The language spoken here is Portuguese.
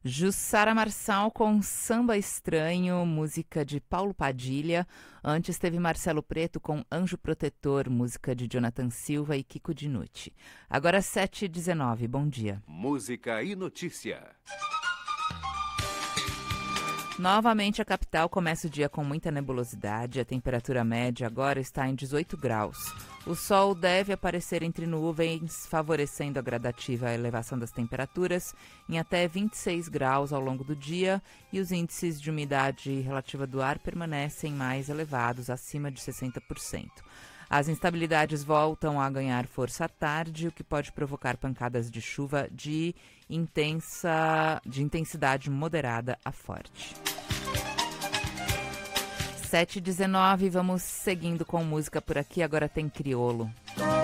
Jussara Marçal com Samba Estranho, música de Paulo Padilha. Antes teve Marcelo Preto com Anjo Protetor, música de Jonathan Silva e Kiko Dinucci. Agora 7h19, bom dia. Música e notícia. Novamente a capital começa o dia com muita nebulosidade. A temperatura média agora está em 18 graus. O sol deve aparecer entre nuvens, favorecendo a gradativa elevação das temperaturas em até 26 graus ao longo do dia, e os índices de umidade relativa do ar permanecem mais elevados, acima de 60%. As instabilidades voltam a ganhar força à tarde, o que pode provocar pancadas de chuva de intensidade moderada a forte. 7h19, vamos seguindo com música por aqui, agora tem Criolo.